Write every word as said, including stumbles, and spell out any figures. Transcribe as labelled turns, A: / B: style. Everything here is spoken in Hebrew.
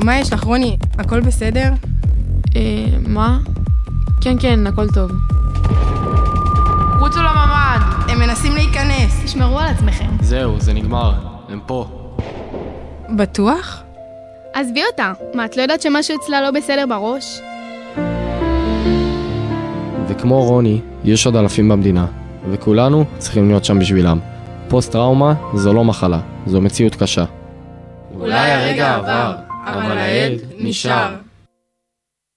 A: מה יש לך, רוני? הכל בסדר?
B: אה, מה? כן, כן, הכל טוב. רוצו לממ"ד!
A: הם מנסים להיכנס.
C: תשמרו על עצמכם.
D: זהו, זה נגמר. הם פה.
A: בטוח?
C: עזבי אותה. מה, את לא יודעת שמשהו אצלה לא בסדר בראש?
D: וכמו רוני, יש עוד אלפים במדינה, וכולנו צריכים להיות שם בשבילם. פוסט-טראומה זו לא מחלה, זו מציאות קשה.
A: אולי הרגע עבר, אבל העד נשאר.